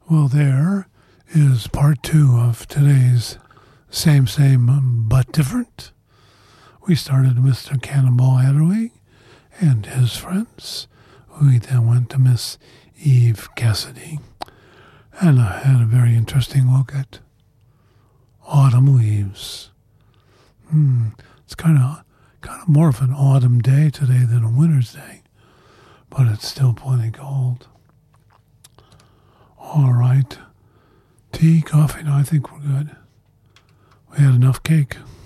Well, there is part two of today's Same, but different. We started with Mr. Cannonball Adderley and his friends. We then went to Miss Eve Cassidy. And I had a very interesting look at autumn leaves. It's kind of more of an autumn day today than a winter's day, but it's still plenty cold. All right. Tea, coffee, no, I think we're good. We had enough cake.